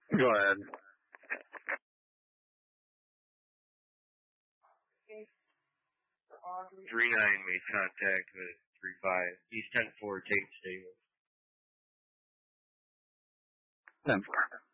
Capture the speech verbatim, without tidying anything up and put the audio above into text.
Go ahead. Three nine made contact with three five. He's ten four. Take stable. Ten four.